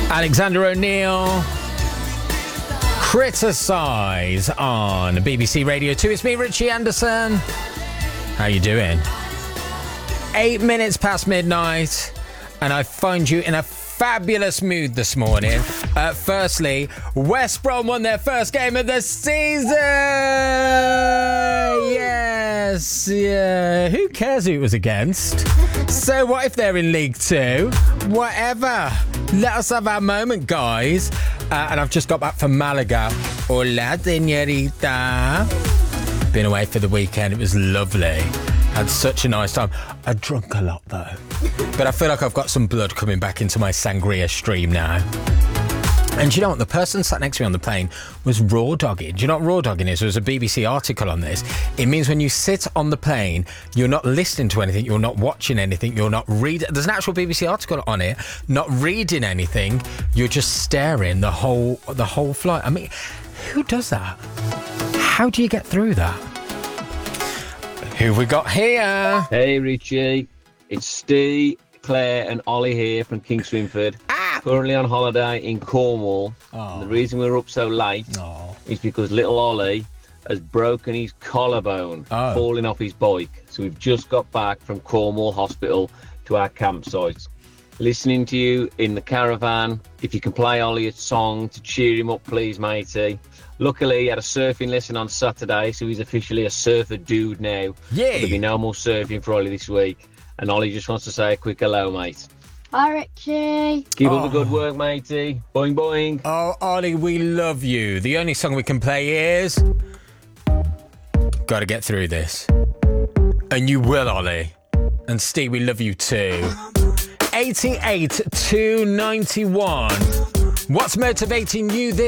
Alexander O'Neill, Criticise on BBC Radio 2. It's me, Richie Anderson. How you doing? 8 minutes past midnight, and I find you in a fabulous mood this morning. Firstly, West Brom won their first game of the season. Yes, yeah. Who cares who it was against? So what if they're in League Two? Whatever. Let us have our moment, guys. And I've just got back from Malaga. Hola, señorita. Been away for the weekend. It was lovely. Had such a nice time. I drunk a lot though. But I feel like I've got some blood coming back into my sangria stream now. And you know what? The person sat next to me on the plane was raw dogging. Do you know what raw dogging is? There was a BBC article on this. It means when you sit on the plane, you're not listening to anything, you're not watching anything, you're not reading. There's an actual BBC article on it. Not reading anything, you're just staring the whole flight. I mean, who does that? How do you get through that? Who have we got here? Hey Richie, it's Steve, Claire and Ollie here from King Swinford. Currently on holiday in Cornwall. The reason we're up so late is because little Ollie has broken his collarbone falling off his bike. So we've just got back from Cornwall Hospital to our campsite. Listening to you in the caravan. If you can play Ollie a song to cheer him up, please, matey. Luckily, he had a surfing lesson on Saturday, so he's officially a surfer dude now. Yeah. There'll be no more surfing for Ollie this week. And Ollie just wants to say a quick hello, mate. Hi, Richie. Keep up the good work, matey. Boing, boing. Oh, Ollie, we love you. The only song we can play is... Gotta get through this. And you will, Ollie. And Steve, we love you too. 88 291. What's motivating you this